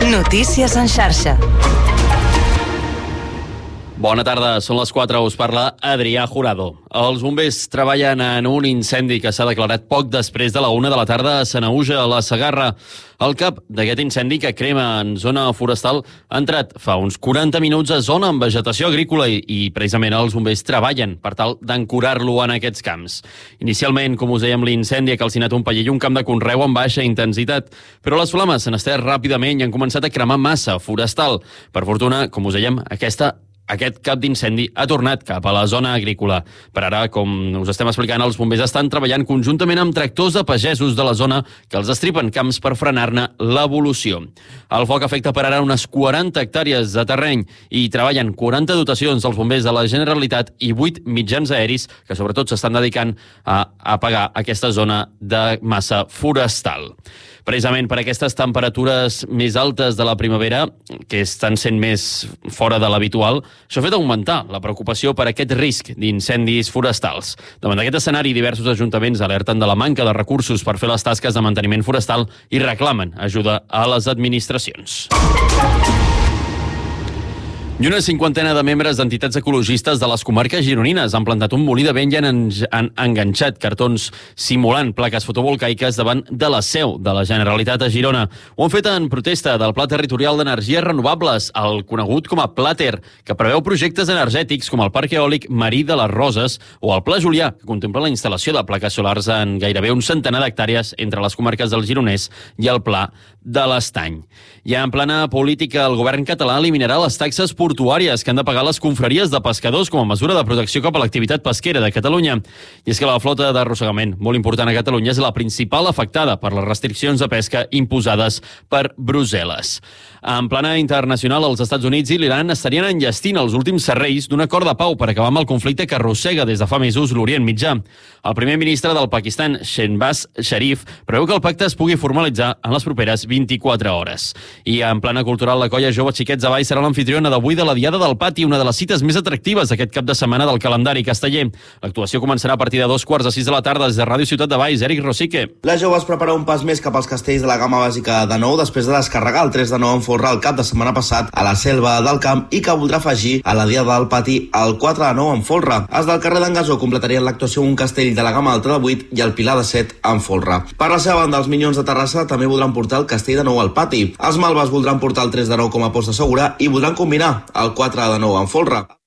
Notícies en xarxa. Bona tarda, són les 4, us parla Adrià Jurado. Els bombers treballen en un incendi que s'ha declarat poc després de la 1 de la tarda a Sanaüja, a la Segarra. El cap d'aquest incendi, que crema en zona forestal, ha entrat fa uns 40 minuts a zona amb vegetació agrícola i precisament els bombers treballen per tal d'ancorar-lo en aquests camps. Inicialment, com us dèiem, l'incendi ha calcinat un paller i un camp de conreu amb baixa intensitat, però les flames s'han estès ràpidament i han començat a cremar massa forestal. Per fortuna, com us dèiem, aquest cap d'incendi ha tornat cap a la zona agrícola. Per ara, com us estem explicant, els bombers estan treballant conjuntament amb tractors de pagesos de la zona que els estripen camps per frenar-ne l'evolució. El foc afecta per ara unes 40 hectàrees de terreny i treballen 40 dotacions dels bombers de la Generalitat i 8 mitjans aeris que sobretot s'estan dedicant a apagar aquesta zona de massa forestal. Precisament per aquestes temperatures més altes de la primavera, que estan sent més fora de l'habitual, això ha fet augmentar la preocupació per aquest risc d'incendis forestals. Davant d'aquest escenari, diversos ajuntaments alerten de la manca de recursos per fer les tasques de manteniment forestal i reclamen ajuda a les administracions. I una cinquantena de membres d'entitats ecologistes de les comarques gironines han plantat un molí de vent i han enganxat cartons simulant plaques fotovoltaiques davant de la seu de la Generalitat a Girona. Ho han fet en protesta del Pla Territorial d'Energies Renovables, el conegut com a Plater, que preveu projectes energètics com el Parc Eòlic Marí de les Roses o el Pla Julià, que contempla la instal·lació de plaques solars en gairebé un centenar d'hectàrees entre les comarques del Gironès i el Pla de l'Estany. I en plana política, el govern català eliminarà les taxes portuàries que han de pagar les confraries de pescadors com a mesura de protecció cap a l'activitat pesquera de Catalunya. I és que la flota d'arrossegament, molt important a Catalunya, és la principal afectada per les restriccions de pesca imposades per Brussel·les. En plana internacional, els Estats Units i l'Iran estarien enllestint els últims serrells d'un acord de pau per acabar amb el conflicte que arrossega des de fa mesos l'Orient Mitjà. El primer ministre del Pakistan, Shehbaz Sharif, preveu que el pacte es pugui formalitzar en les properes 24 hores. I en plana cultural, la colla Jove Xiquets de Valls serà l'anfitriona d'avui de la Diada del Pati, una de les cites més atractives d'aquest cap de setmana del calendari casteller. L'actuació començarà a partir de 2:45 de la tarda des de Ràdio Ciutat de Valls. Eric Rosique. La Jove es prepara un pas més cap als castells de la gamma bàsica de nou després de descarregar el 3 de 9 en Folra el cap de setmana passat a la Selva del Camp i que voldrà afegir a la Diada del Pati el 4 de 9 en Folra. Els del carrer d'en Gasó completarien l'actuació un castell de la gamma alta de 8 i el Pilar de 7 en Folra. Per la seva banda, els Minyons de Terrassa també voldran portar el castell de 9 al Pati. Els Malves voldran portar el 3 de 9 com a aposta segura i voldran combinar el 4 de 9 en Folra.